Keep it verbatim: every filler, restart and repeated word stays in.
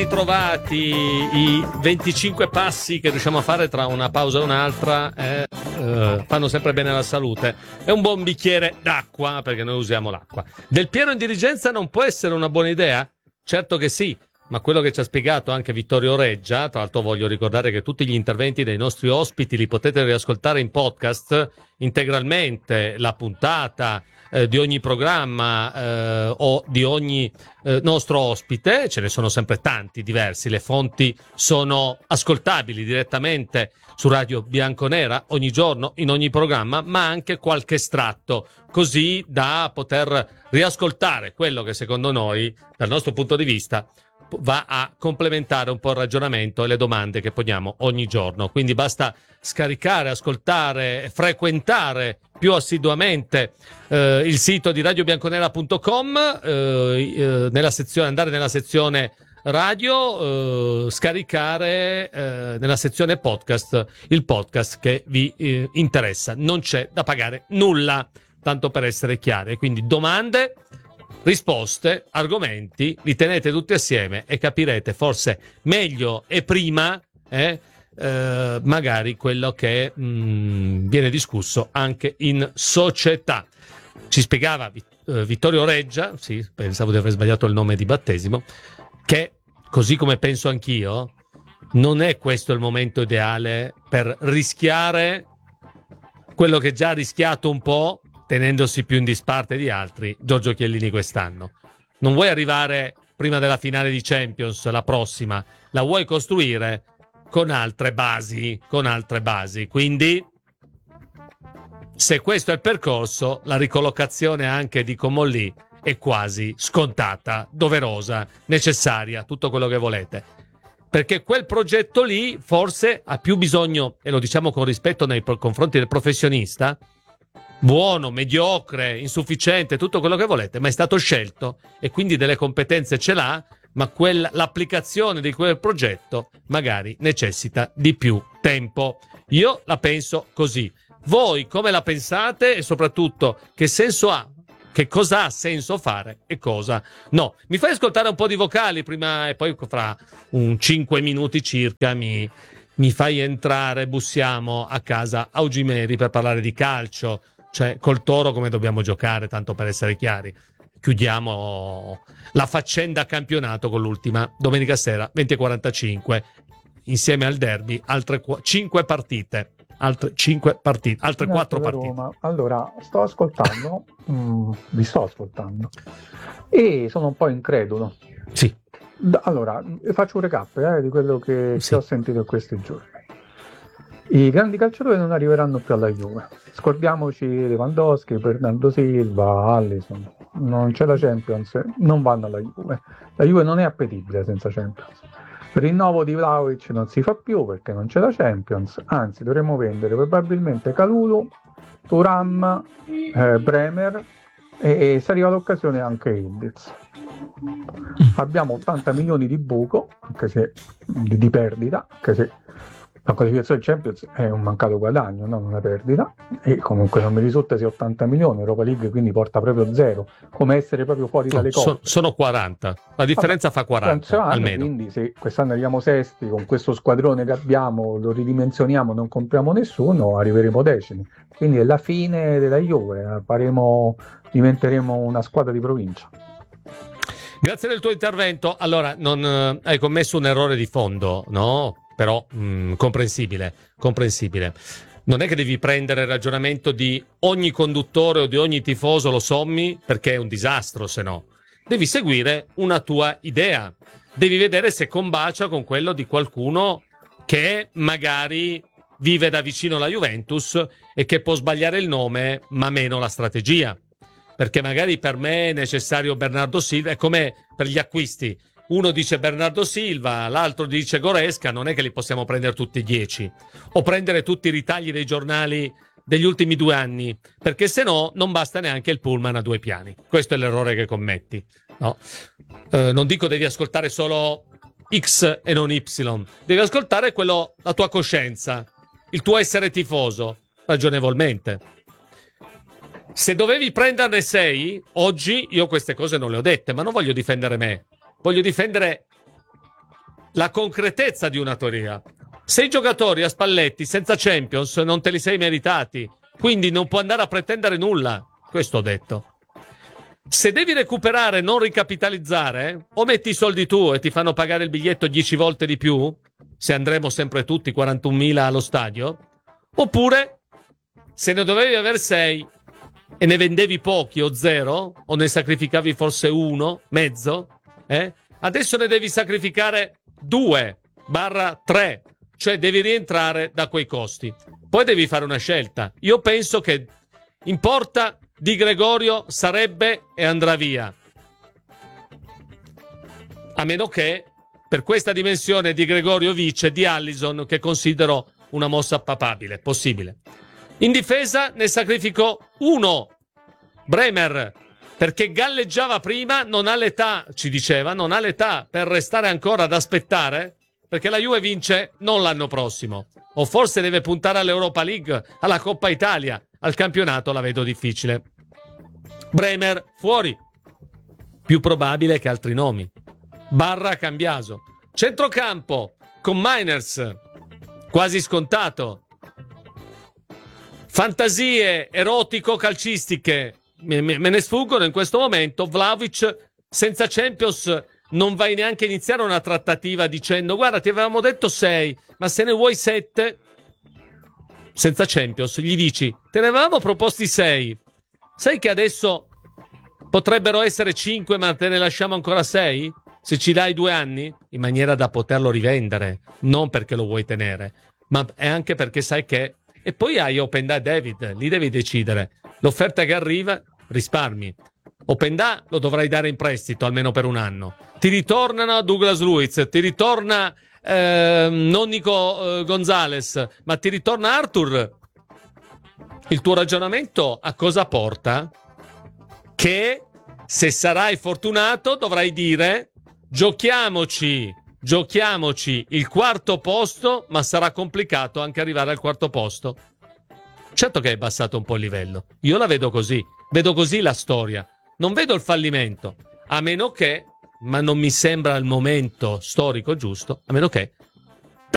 Ritrovati i venticinque passi che riusciamo a fare tra una pausa e un'altra eh, eh, fanno sempre bene alla salute. È un buon bicchiere d'acqua, perché noi usiamo l'acqua. Del pieno in dirigenza non può essere una buona idea? Certo che sì, ma quello che ci ha spiegato anche Vittorio Reggia, tra l'altro voglio ricordare che tutti gli interventi dei nostri ospiti li potete riascoltare in podcast integralmente, la puntata eh, di ogni programma eh, o di ogni eh, nostro ospite, ce ne sono sempre tanti diversi, le fonti sono ascoltabili direttamente su Radio Bianconera ogni giorno, in ogni programma, ma anche qualche estratto, così da poter riascoltare quello che secondo noi, dal nostro punto di vista, va a complementare un po' il ragionamento e le domande che poniamo ogni giorno. Quindi basta scaricare, ascoltare, frequentare più assiduamente eh, il sito di radio bianconera punto com, eh, eh, nella sezione, andare nella sezione radio, eh, scaricare eh, nella sezione podcast il podcast che vi eh, interessa. Non c'è da pagare nulla, tanto per essere chiari. Quindi domande, risposte, argomenti, li tenete tutti assieme e capirete forse meglio e prima eh, eh, magari quello che mh, viene discusso anche in società. Ci spiegava eh, Vittorio Reggia, sì, pensavo di aver sbagliato il nome di battesimo, che così come penso anch'io, non è questo il momento ideale per rischiare quello che già ha rischiato un po', tenendosi più in disparte di altri, Giorgio Chiellini quest'anno. Non vuoi arrivare prima della finale di Champions, la prossima, la vuoi costruire con altre basi, con altre basi. Quindi, se questo è il percorso, la ricollocazione anche di Comolli è quasi scontata, doverosa, necessaria, tutto quello che volete. Perché quel progetto lì forse ha più bisogno, e lo diciamo con rispetto nei confronti del professionista, buono, mediocre, insufficiente, tutto quello che volete, ma è stato scelto e quindi delle competenze ce l'ha, ma quel, l'applicazione di quel progetto magari necessita di più tempo. Io la penso così. Voi come la pensate e soprattutto che senso ha? Che cosa ha senso fare e cosa no? Mi fai ascoltare un po' di vocali prima e poi fra un cinque minuti circa mi, mi fai entrare, bussiamo a casa Augimeri per parlare di calcio. Cioè, col Toro come dobbiamo giocare, tanto per essere chiari. Chiudiamo la faccenda campionato con l'ultima domenica sera, venti e quarantacinque, insieme al derby, altre cinque partite. Altre cinque partite, altre quattro partite. Roma. Allora, sto ascoltando, mm, vi sto ascoltando, e sono un po' incredulo. Sì. Allora, faccio un recap eh, di quello che, sì. che ho sentito in questi giorni. I grandi calciatori non arriveranno più alla Juve. Scordiamoci Lewandowski, Bernardo Silva, Alisson. Non c'è la Champions, non vanno alla Juve. La Juve non è appetibile senza Champions. Il rinnovo di Vlahovic non si fa più perché non c'è la Champions. Anzi, dovremmo vendere probabilmente Kalulu, Thuram, eh, Bremer e, e se arriva l'occasione anche Ildiz. Abbiamo ottanta milioni di buco, anche se di, di perdita, anche se la qualificazione Champions è un mancato guadagno, non una perdita, e comunque non mi risulta sia ottanta milioni, Europa League quindi porta proprio zero, come essere proprio fuori dalle no, coppe. So, sono quaranta, la differenza Vabbè, fa quaranta anni, almeno. Quindi se quest'anno arriviamo sesti, con questo squadrone che abbiamo, lo ridimensioniamo, non compriamo nessuno, arriveremo decimi. Quindi è la fine della Juve, faremo, diventeremo una squadra di provincia. Grazie del tuo intervento. Allora, non eh, hai commesso un errore di fondo, no? Però mh, comprensibile, comprensibile. Non è che devi prendere il ragionamento di ogni conduttore o di ogni tifoso, lo sommi, perché è un disastro, se no. Devi seguire una tua idea. Devi vedere se combacia con quello di qualcuno che magari vive da vicino la Juventus e che può sbagliare il nome, ma meno la strategia. Perché magari per me è necessario Bernardo Silva, è come per gli acquisti. Uno dice Bernardo Silva, l'altro dice Goresca, non è che li possiamo prendere tutti e dieci. O prendere tutti i ritagli dei giornali degli ultimi due anni, perché se no non basta neanche il pullman a due piani. Questo è l'errore che commetti. No? Eh, non dico devi ascoltare solo X e non Y, devi ascoltare quello, la tua coscienza, il tuo essere tifoso, ragionevolmente. Se dovevi prenderne sei, oggi io queste cose non le ho dette, ma non voglio difendere me. Voglio difendere la concretezza di una teoria. Se i giocatori a Spalletti senza Champions non te li sei meritati, quindi non può andare a pretendere nulla. Questo ho detto. Se devi recuperare e non ricapitalizzare, o metti i soldi tu e ti fanno pagare il biglietto dieci volte di più, se andremo sempre tutti quarantunomila allo stadio, oppure se ne dovevi avere sei e ne vendevi pochi o zero, o ne sacrificavi forse uno, mezzo, eh? Adesso ne devi sacrificare due barra tre, cioè devi rientrare da quei costi. Poi devi fare una scelta. Io penso che in porta Di Gregorio sarebbe e andrà via. A meno che, per questa dimensione Di Gregorio vice di Alisson, che considero una mossa papabile, possibile. In difesa ne sacrifico uno, Bremer, perché galleggiava prima, non ha l'età, ci diceva, non ha l'età per restare ancora ad aspettare, perché la Juve vince non l'anno prossimo. O forse deve puntare all'Europa League, alla Coppa Italia, al campionato la vedo difficile. Bremer fuori, più probabile che altri nomi. Barra Cambiaso. Centrocampo con Miners, quasi scontato. Fantasie erotico-calcistiche me, me, me ne sfuggono in questo momento. Vlahovic senza Champions non vai neanche a iniziare una trattativa dicendo guarda ti avevamo detto sei, ma se ne vuoi sette senza Champions, gli dici te ne avevamo proposti sei, sai che adesso potrebbero essere cinque ma te ne lasciamo ancora sei? Se ci dai due anni, in maniera da poterlo rivendere, non perché lo vuoi tenere, ma è anche perché sai che... E poi hai Openda e David, lì devi decidere. L'offerta che arriva, risparmi. Openda lo dovrai dare in prestito, almeno per un anno. Ti ritornano Douglas Luiz, ti ritorna eh, non Nico eh, Gonzalez, ma ti ritorna Arthur. Il tuo ragionamento a cosa porta? Che se sarai fortunato dovrai dire giochiamoci, giochiamoci il quarto posto, ma sarà complicato anche arrivare al quarto posto. Certo che hai abbassato un po' il livello. Io la vedo così, vedo così la storia. Non vedo il fallimento, a meno che, ma non mi sembra il momento storico giusto, a meno che